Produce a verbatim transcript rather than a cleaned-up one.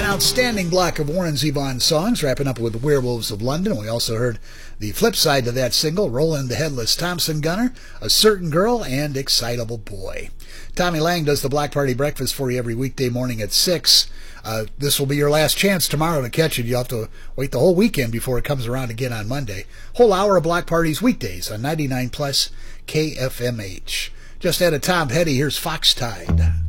outstanding block of Warren Zevon songs, wrapping up with Werewolves of London. We also heard the flip side to that single, Roland the Headless Thompson Gunner, A Certain Girl, and Excitable Boy. Tommy Lang does the Block Party Breakfast for you every weekday morning at six. Uh, this will be your last chance tomorrow to catch it. You'll have to wait the whole weekend before it comes around again on Monday. Whole hour of Block Parties weekdays on ninety-nine plus K F M H. Just ahead of Tom Petty, here's Foxtide.